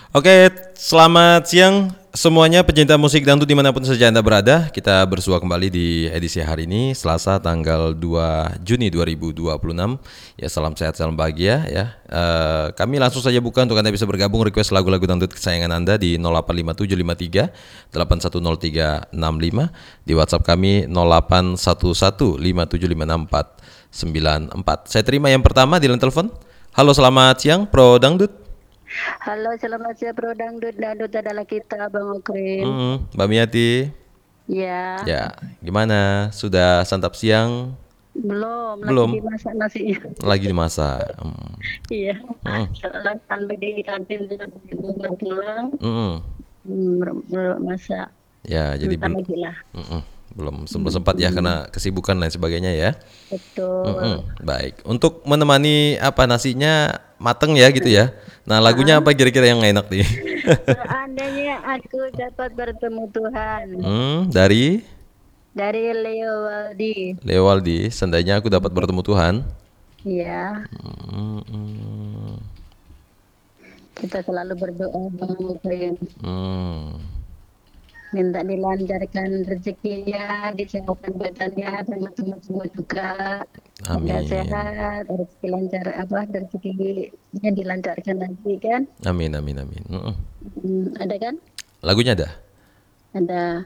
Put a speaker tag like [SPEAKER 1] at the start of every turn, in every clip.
[SPEAKER 1] Oke, selamat siang semuanya pecinta musik dangdut dimanapun saja Anda berada. Kita bersua kembali di edisi hari ini, Selasa tanggal 2 Juni 2026. Ya, salam sehat, salam bahagia ya. Kami langsung saja buka untuk Anda bisa bergabung request lagu-lagu dangdut kesayangan Anda di 085753 810365, di WhatsApp kami 081157569494. Saya terima yang pertama di line telepon. Halo, selamat siang Pro Dangdut.
[SPEAKER 2] Halo, selamat siang Bro Dangdut. Dangdut adalah kita, Bang Ukrin.
[SPEAKER 1] Mbak Miati,
[SPEAKER 2] Ya,
[SPEAKER 1] ya gimana? Sudah santap siang?
[SPEAKER 2] belum lagi
[SPEAKER 1] Belum?
[SPEAKER 2] dimasak nasinya.
[SPEAKER 1] Lagi dimasak.
[SPEAKER 2] Iya,
[SPEAKER 1] Mm,
[SPEAKER 2] soalnya sampai di kantin baru pulang,
[SPEAKER 1] mm.
[SPEAKER 2] belum masak.
[SPEAKER 1] Ya jadi
[SPEAKER 2] Bentar lagi lah.
[SPEAKER 1] belum sempat ya karena kesibukan dan sebagainya ya.
[SPEAKER 2] Betul.
[SPEAKER 1] Baik. Untuk menemani apa nasinya mateng ya gitu ya. Nah lagunya
[SPEAKER 2] Ah,
[SPEAKER 1] apa kira-kira yang enak nih?
[SPEAKER 2] seandainya aku dapat bertemu Tuhan
[SPEAKER 1] Dari
[SPEAKER 2] dari Leo Waldi.
[SPEAKER 1] Lewaldi. Seandainya aku dapat bertemu Tuhan.
[SPEAKER 2] Iya,
[SPEAKER 1] Hmm, hmm,
[SPEAKER 2] kita selalu berdoa Bang Ukrin.
[SPEAKER 1] hmm.
[SPEAKER 2] Minta dilancarkan rezekinya, disehatan badannya, sama teman semua juga. Semoga
[SPEAKER 1] Amin.
[SPEAKER 2] sehat, rezeki lancar, rezekinya dilancarkan lagi kan.
[SPEAKER 1] Amin, amin, amin.
[SPEAKER 2] Ada kan?
[SPEAKER 1] Lagunya ada.
[SPEAKER 2] Ada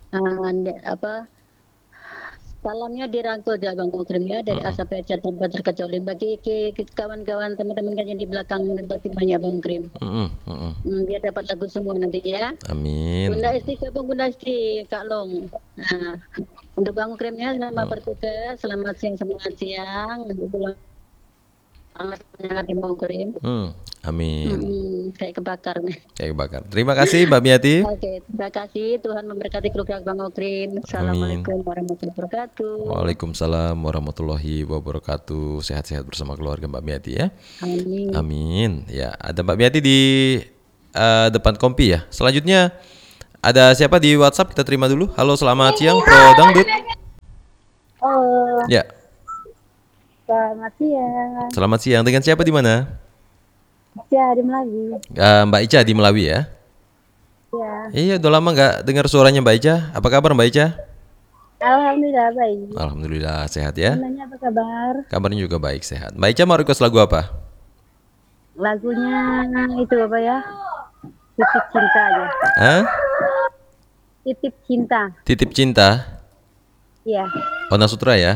[SPEAKER 2] apa? Salamnya dirangkul ya Bang Ukrim ya dari
[SPEAKER 1] Mm-mm.
[SPEAKER 2] ASAP tanpa terkecuali bagi kawan-kawan teman-teman kan yang di belakang timnya Bang Ukrim.
[SPEAKER 1] Mm-mm, mm-mm.
[SPEAKER 2] Biar dapat lagu semua nanti ya.
[SPEAKER 1] Amin.
[SPEAKER 2] Bunda Esti Kabung Bunda Esti Kak Long. Nah, untuk Bang Ukrimnya selamat
[SPEAKER 1] Mm.
[SPEAKER 2] bertugas, selamat siang semangat siang, untuk pulang semangat di Bang Ukrim.
[SPEAKER 1] Amin.
[SPEAKER 2] Kayak kebakar nih.
[SPEAKER 1] Kayak bakar. Terima kasih Mbak Miati.
[SPEAKER 2] Oke, terima kasih. Tuhan memberkati keluarga Bang Ukrim.
[SPEAKER 1] Amin.
[SPEAKER 2] Assalamualaikum warahmatullahi wabarakatuh.
[SPEAKER 1] Waalaikumsalam warahmatullahi wabarakatuh. Sehat-sehat bersama keluarga Mbak Miati ya.
[SPEAKER 2] Amin.
[SPEAKER 1] Amin. Ya, ada Mbak Miati di depan kompi ya. Selanjutnya ada siapa di WhatsApp? Kita terima dulu. Halo, selamat siang Pro Dangdut.
[SPEAKER 2] Oh,
[SPEAKER 1] Ya,
[SPEAKER 2] selamat siang.
[SPEAKER 1] selamat siang. Dengan siapa di mana?
[SPEAKER 2] Ya, di Melawi.
[SPEAKER 1] Mbak Ica di Melawi ya.
[SPEAKER 2] Ya,
[SPEAKER 1] Iya, udah lama nggak dengar suaranya Mbak Ica. Apa kabar Mbak Ica?
[SPEAKER 2] alhamdulillah baik.
[SPEAKER 1] Alhamdulillah sehat ya.
[SPEAKER 2] Gimana apa kabar?
[SPEAKER 1] Kabarnya juga baik sehat. Mbak Ica mau request lagu apa?
[SPEAKER 2] Lagunya itu apa ya? Titip cinta aja.
[SPEAKER 1] Hah?
[SPEAKER 2] Titip cinta.
[SPEAKER 1] Titip Cinta.
[SPEAKER 2] Iya.
[SPEAKER 1] Ona Sutra ya.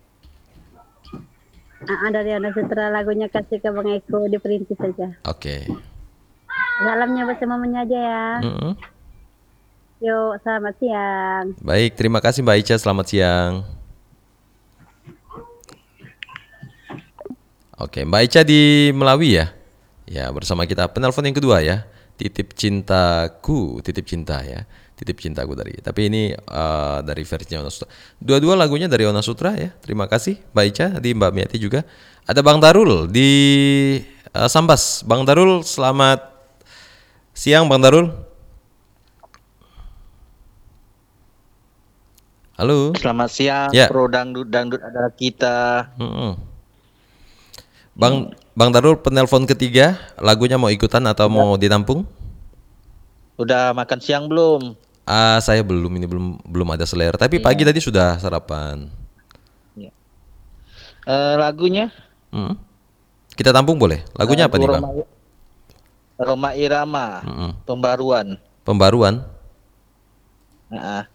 [SPEAKER 2] Dari Ana Sutra lagunya kasih ke Bang Eko diperintis saja.
[SPEAKER 1] Oke.
[SPEAKER 2] Salamnya bersama aja ya.
[SPEAKER 1] Mm-mm.
[SPEAKER 2] Yuk, selamat siang.
[SPEAKER 1] Baik, terima kasih Mbak Ica. Selamat siang. Oke, Mbak Ica di Melawi ya. Ya, bersama kita penelpon yang kedua ya. Titip Cintaku, Titip Cinta ya. Titip Cintaku dari. Tapi ini dari versinya Ona Sutra. Dua-dua lagunya dari Ona Sutra ya. Terima kasih Mbak Ica, di Mbak Miati juga. Ada Bang Darul di Sambas. Bang Darul, selamat siang Bang Darul. Halo.
[SPEAKER 3] Selamat siang,
[SPEAKER 1] Ya.
[SPEAKER 3] Pro Dangdut. Dangdut adalah kita.
[SPEAKER 1] Mm-mm. Bang Darul penelpon ketiga. Lagunya mau ikutan atau
[SPEAKER 3] Udah,
[SPEAKER 1] mau ditampung?
[SPEAKER 3] udah makan siang belum?
[SPEAKER 1] Saya belum, ini belum ada selera. Tapi pagi
[SPEAKER 3] Iya.
[SPEAKER 1] tadi sudah sarapan.
[SPEAKER 3] Iya. Lagunya
[SPEAKER 1] Mm. Kita tampung boleh. Lagunya apa
[SPEAKER 3] lagu
[SPEAKER 1] nih Bang?
[SPEAKER 3] Roma Irama,
[SPEAKER 1] Mm-mm.
[SPEAKER 3] pembaruan.
[SPEAKER 1] Pembaruan.
[SPEAKER 3] Nah,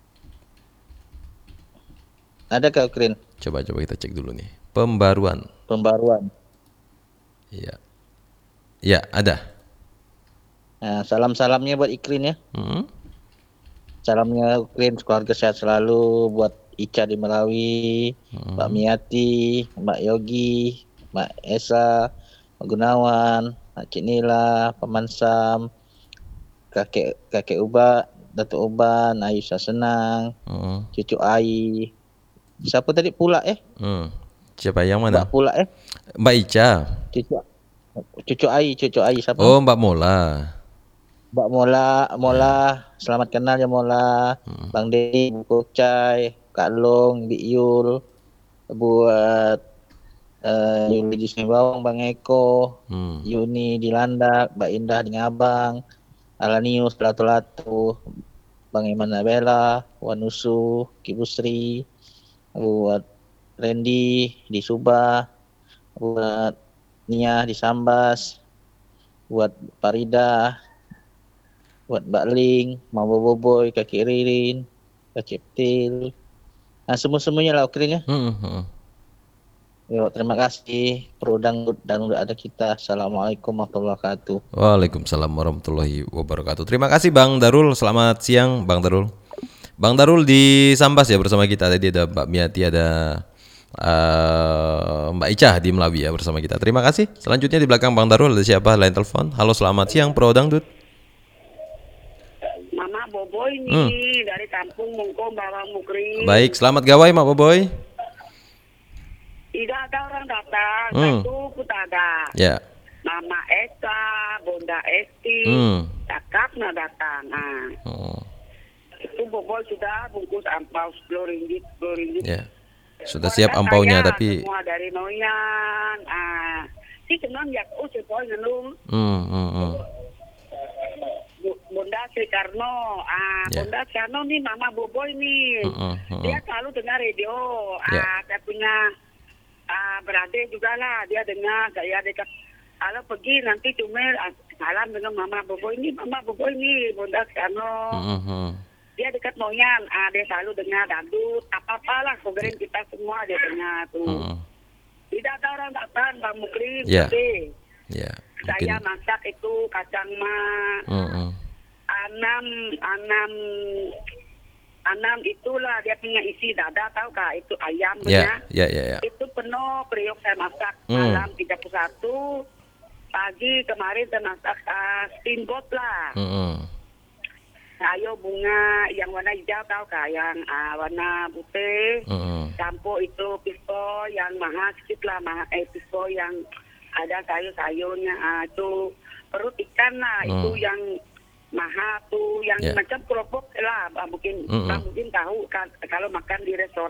[SPEAKER 3] ada Kak Krin?
[SPEAKER 1] Coba kita cek dulu nih. Pembaruan.
[SPEAKER 3] Pembaruan.
[SPEAKER 1] Iya. Ya, ada.
[SPEAKER 3] Nah, salam-salamnya buat Ikrin ya.
[SPEAKER 1] Mm.
[SPEAKER 3] Salamnya Ikrin, keluarga sehat selalu buat Ica di Melawi, Mbak Miati, Mbak Yogi, Mbak Esa, Mbak Gunawan, Mbak Cik Nila, Paman Sam, kakek Uba, Datuk Uban, Ayusa Senang,
[SPEAKER 1] Mm.
[SPEAKER 3] cucu Ai. Siapa tadi pula
[SPEAKER 1] Mm. Siapa yang
[SPEAKER 3] Mbak
[SPEAKER 1] mana?
[SPEAKER 3] pula
[SPEAKER 1] Mbak Ica.
[SPEAKER 3] cucu cucu Ai siapa?
[SPEAKER 1] Oh, Mbak Mola.
[SPEAKER 3] Mbak Mola,
[SPEAKER 1] Ya.
[SPEAKER 3] selamat kenal ya Mola.
[SPEAKER 1] Mm.
[SPEAKER 3] Bang Dedi, Bu Cai, Kak Long, Bi Yul, buat Yuli di Sungai Bawang, Bang Eko,
[SPEAKER 1] Hmm.
[SPEAKER 3] Yuni di Landak, Mbak Indah di Ngabang, Alanius Lato-Lato, Bang Iman Nabela, Wanusu, Kibusri, buat Randy di Subah, buat Nia di Sambas, buat Farida, buat Mbak Ling, Mama Boboy, Kaki Ririn, Kak Ciptil. Nah, semuanya lah Ukrin ya. Yo, terima kasih Pro Dangdut dan udah ada kita. Assalamualaikum warahmatullahi wabarakatuh.
[SPEAKER 1] Waalaikumsalam warahmatullahi wabarakatuh. Terima kasih Bang Darul. Selamat siang Bang Darul. Bang Darul di Sambas ya bersama kita. Tadi ada Mbak Miati, ada Mbak Ica di Melawi ya bersama kita. Terima kasih. Selanjutnya di belakang Bang Darul ada siapa? Lain telepon. Halo, selamat siang Pro Dangdut.
[SPEAKER 4] Mama Boboy nih dari kampung Mungko Bawang Mukri.
[SPEAKER 1] Baik, selamat gawai Mak Boboy.
[SPEAKER 4] Tidak ada orang datang, satu putada.
[SPEAKER 1] Ya.
[SPEAKER 4] Mama Esa, Bunda Esti, kakaknya datang. Nah, itu Boboy sudah bungkus ampau 10 ringgit.
[SPEAKER 1] Ya. Sudah siap ampaunya tapi
[SPEAKER 4] semua dari Noyan. Si cuman ya sepoy ngelung. Bunda Sri Karno, Bunda Sri Karno nih Mama Boboy nih, dia selalu dengar radio, dia punya beradik juga lah, dia dengar saya dekat, kalau pergi nanti cuma salam dengan Mama Boboy nih, Bunda Sri Karno, dia dekat Noyan, dia selalu dengar dangdut, apa-apalah, kemudian kita semua dia dengar tuh, tidak ada orang datang, Bang Mukri, saya masak itu kacang Anam itulah dia punya isi dada, tahu kah itu ayamnya. Itu penuh periuk saya masak malam 31 pagi kemarin saya masak steamboat lah. Sayur bunga yang warna hijau tahu kah, yang warna putih. Campur itu pisco yang mahal sedikit lah, pisco yang ada sayur-sayurnya, itu perut ikan lah, itu yang mahal tuh, yang macam keropok lah, mungkin tahu kan kalau makan di restoran.